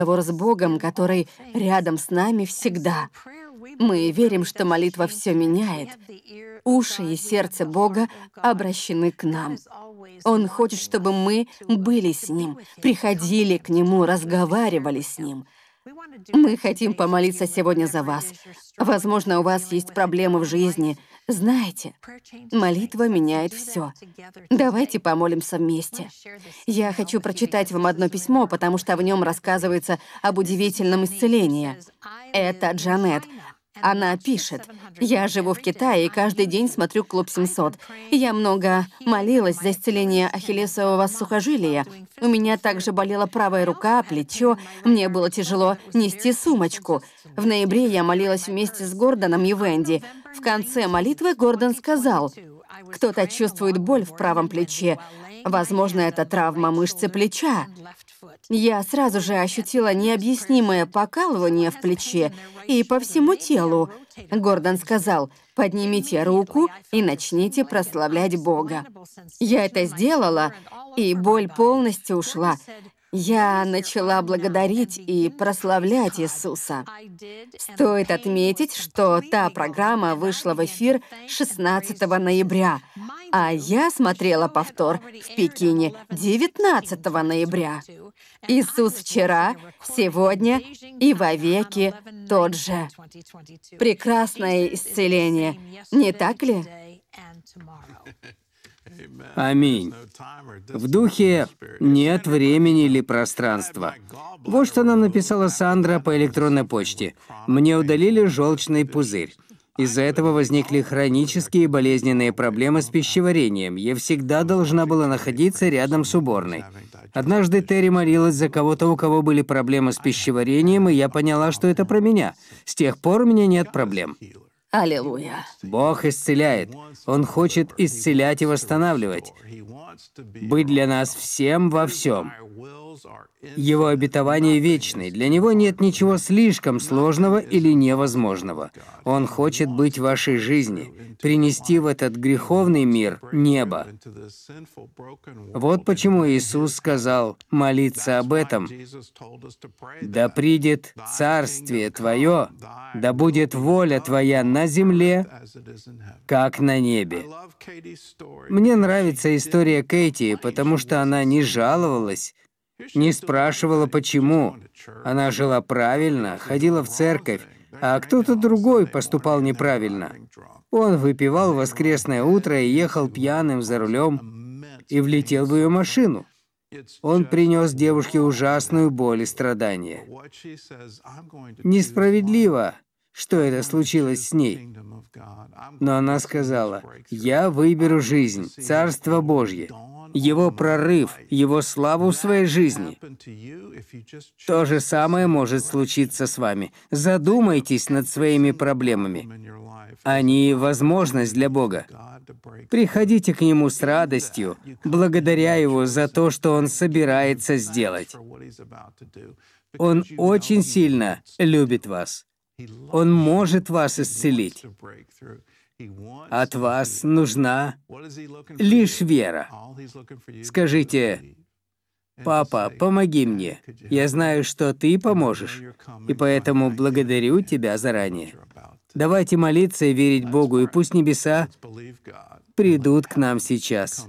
разговор с Богом, который рядом с нами всегда. Мы верим, что молитва все меняет. Уши и сердце Бога обращены к нам. Он хочет, чтобы мы были с Ним, приходили к Нему, разговаривали с Ним. Мы хотим помолиться сегодня за вас. Возможно, у вас есть проблемы в жизни. Знаете, молитва меняет все. Давайте помолимся вместе. Я хочу прочитать вам одно письмо, потому что в нем рассказывается об удивительном исцелении. Это Джанет. Она пишет: «Я живу в Китае и каждый день смотрю «Клуб 700». Я много молилась за исцеление ахиллесового сухожилия. У меня также болела правая рука, плечо. Мне было тяжело нести сумочку. В ноябре я молилась вместе с Гордоном и Венди. В конце молитвы Гордон сказал: «Кто-то чувствует боль в правом плече. Возможно, это травма мышцы плеча». Я сразу же ощутила необъяснимое покалывание в плече и по всему телу. Гордон сказал: «Поднимите руку и начните прославлять Бога». Я это сделала, и боль полностью ушла. Я начала благодарить и прославлять Иисуса. Стоит отметить, что та программа вышла в эфир 16 ноября, а я смотрела повтор в Пекине 19 ноября. Иисус вчера, сегодня и вовеки тот же. Прекрасное исцеление, не так ли? Аминь. В духе нет времени или пространства. Вот что нам написала Сандра по электронной почте. «Мне удалили желчный пузырь. Из-за этого возникли хронические болезненные проблемы с пищеварением. Я всегда должна была находиться рядом с уборной. Однажды Терри молилась за кого-то, у кого были проблемы с пищеварением, и я поняла, что это про меня. С тех пор у меня нет проблем». Аллилуйя. Бог исцеляет. Он хочет исцелять и восстанавливать. Быть для нас всем во всем. Его обетование вечны. Для Него нет ничего слишком сложного или невозможного. Он хочет быть в вашей жизни, принести в этот греховный мир небо. Вот почему Иисус сказал молиться об этом. «Да придет Царствие Твое, да будет воля Твоя на земле, как на небе». Мне нравится история Кэти, потому что она не жаловалась, не спрашивала, почему. Она жила правильно, ходила в церковь, а кто-то другой поступал неправильно. Он выпивал в воскресное утро и ехал пьяным за рулем и влетел в ее машину. Он принес девушке ужасную боль и страдания. Несправедливо, что это случилось с ней. Но она сказала: «Я выберу жизнь, Царство Божье, Его прорыв, Его славу в своей жизни». То же самое может случиться с вами. Задумайтесь над своими проблемами. Они — возможность для Бога. Приходите к Нему с радостью, благодаря Его за то, что Он собирается сделать. Он очень сильно любит вас. Он может вас исцелить. От вас нужна лишь вера. Скажите: «Папа, помоги мне. Я знаю, что Ты поможешь, и поэтому благодарю Тебя заранее». Давайте молиться и верить Богу, и пусть небеса придут к нам сейчас.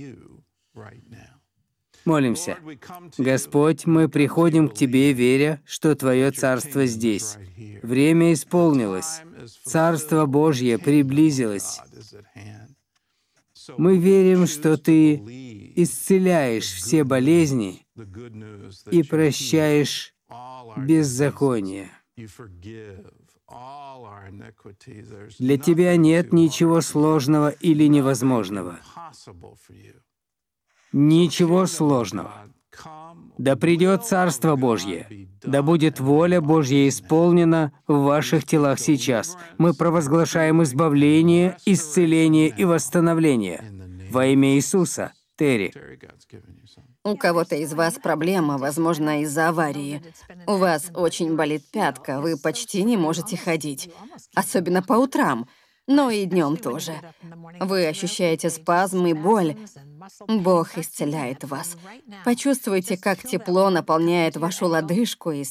Молимся. Господь, мы приходим к Тебе, веря, что Твое Царство здесь. Время исполнилось. Царство Божье приблизилось. Мы верим, что Ты исцеляешь все болезни и прощаешь беззаконие. Для Тебя нет ничего сложного или невозможного. Ничего сложного. Да придет Царство Божье, да будет воля Божья исполнена в ваших телах сейчас. Мы провозглашаем избавление, исцеление и восстановление. Во имя Иисуса. Терри. У кого-то из вас проблема, возможно, из-за аварии. У вас очень болит пятка, вы почти не можете ходить. Особенно по утрам, но и днем тоже. Вы ощущаете спазм и боль. Бог исцеляет вас. Почувствуйте, как тепло наполняет вашу лодыжку и